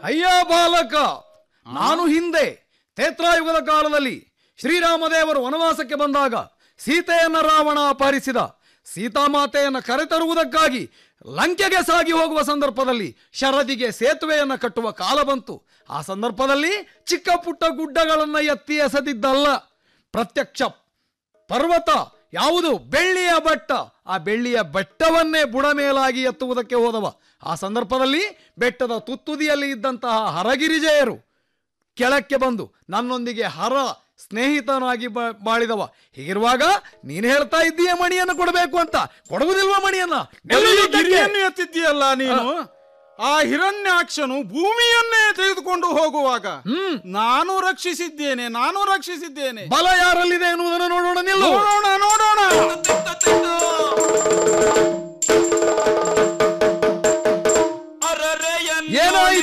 ಅಯ್ಯ ಬಾಲಕ, ನಾನು ಹಿಂದೆ ತೇತ್ರಾಯುಗದ ಕಾಲದಲ್ಲಿ ಶ್ರೀರಾಮದೇವರು ವನವಾಸಕ್ಕೆ ಬಂದಾಗ ಸೀತೆಯನ್ನ ರಾವಣ ಅಪಹರಿಸಿದ. ಸೀತಾಮಾತೆಯನ್ನು ಕರೆತರುವುದಕ್ಕಾಗಿ ಲಂಕೆಗೆ ಸಾಗಿ ಹೋಗುವ ಸಂದರ್ಭದಲ್ಲಿ ಶರದಿಗೆ ಸೇತುವೆಯನ್ನು ಕಟ್ಟುವ ಕಾಲ ಬಂತು. ಆ ಸಂದರ್ಭದಲ್ಲಿ ಚಿಕ್ಕ ಪುಟ್ಟ ಗುಡ್ಡಗಳನ್ನು ಎತ್ತಿ ಎಸೆದಿದ್ದಲ್ಲ, ಪ್ರತ್ಯಕ್ಷ ಪರ್ವತ ಯಾವುದು, ಬೆಳ್ಳಿಯ ಬೆಟ್ಟ. ಆ ಬೆಳ್ಳಿಯ ಬೆಟ್ಟವನ್ನೇ ಬುಡಮೇಲಾಗಿ ಎತ್ತುವುದಕ್ಕೆ ಹೋದವ. ಆ ಸಂದರ್ಭದಲ್ಲಿ ಬೆಟ್ಟದ ತುತ್ತುದಿಯಲ್ಲಿ ಇದ್ದಂತಹ ಹರಗಿರಿಜೆಯರು ಕೆಳಕ್ಕೆ ಬಂದು ನನ್ನೊಂದಿಗೆ ಹರ ಸ್ನೇಹಿತನಾಗಿ ಬಾಳಿದವ. ಹೀಗಿರುವಾಗ ನೀನು ಹೇಳ್ತಾ ಇದ್ದೀಯ ಮಣಿಯನ್ನು ಕೊಡಬೇಕು ಅಂತ. ಕೊಡುವುದಿಲ್ವ ಮಣಿಯನ್ನ? ಗಿರಿಯನ್ನು ಎತ್ತಿದ್ದೀಯಲ್ಲ ನೀನು. ಆ ಹಿರಣ್ಯಾಕ್ಷನು ಭೂಮಿಯನ್ನೇ ತೆಗೆದುಕೊಂಡು ಹೋಗುವಾಗ ನಾನು ರಕ್ಷಿಸಿದ್ದೇನೆ. ಬಲ ಯಾರಲ್ಲಿದೆ ಎನ್ನುವುದನ್ನು ನೋಡೋಣ. ನೋಡೋಣ. ಏನಾಯ್ತು?